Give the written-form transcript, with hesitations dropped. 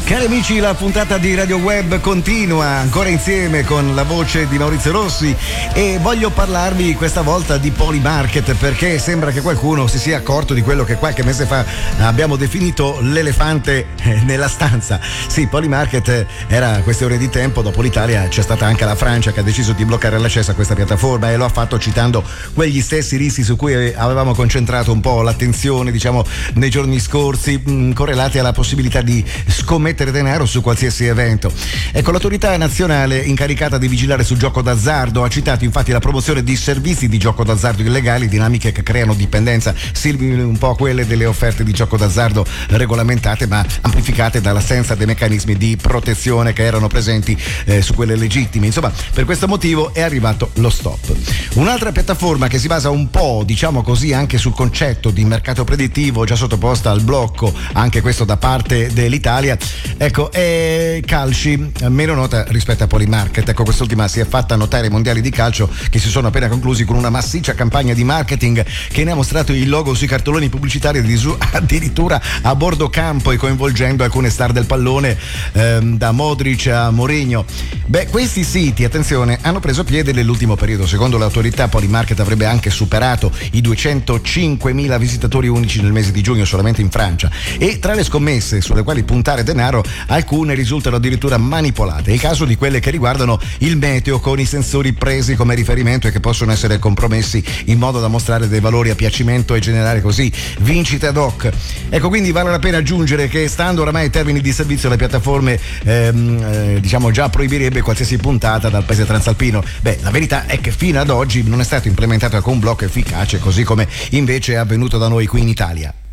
Cari amici, la puntata di Radio Web continua ancora insieme con la voce di Maurizio Rossi e voglio parlarvi questa volta di Polymarket, perché sembra che qualcuno si sia accorto di quello che qualche mese fa abbiamo definito l'elefante nella stanza. Sì, Polymarket era questione di tempo, dopo l'Italia c'è stata anche la Francia che ha deciso di bloccare l'accesso a questa piattaforma e lo ha fatto citando quegli stessi rischi su cui avevamo concentrato un po' l'attenzione, diciamo, nei giorni scorsi, correlati alla possibilità di scommettere denaro su qualsiasi evento. Ecco, l'autorità nazionale incaricata di vigilare sul gioco d'azzardo ha citato infatti la promozione di servizi di gioco d'azzardo illegali, dinamiche che creano dipendenza simili un po' a quelle delle offerte di gioco d'azzardo regolamentate ma amplificate dall'assenza dei meccanismi di protezione che erano presenti su quelle legittime. Insomma, per questo motivo è arrivato lo stop. Un'altra piattaforma che si basa un po', diciamo così, anche sul concetto di mercato predittivo, già sottoposta al blocco, anche questo da parte dell'Italia, ecco, è Kalshi, meno nota rispetto a Polymarket. Ecco, quest'ultima si è fatta notare ai mondiali di calcio che si sono appena conclusi con una massiccia campagna di marketing che ne ha mostrato il logo sui cartelloni pubblicitari addirittura a bordo campo e coinvolgendo alcune star del pallone, da Modric a Mourinho. Beh, questi siti, attenzione, hanno preso piede nell'ultimo periodo. Secondo l'autorità, Polymarket avrebbe anche superato i 205.000 visitatori unici nel mese di giugno solamente in Francia, e tra le scommesse sulle quali puntare denaro alcune risultano addirittura manipolate. È il caso di quelle che riguardano il meteo, con i sensori presi come riferimento e che possono essere compromessi in modo da mostrare dei valori a piacimento e generare così vincite ad hoc. Ecco, quindi vale la pena aggiungere che, stando oramai ai termini di servizio, le piattaforme diciamo già proibirebbe qualsiasi puntata dal paese transalpino. Beh, la verità è che fino ad oggi non è stato implementato alcun blocco efficace, così come invece è avvenuto da noi qui in Italia.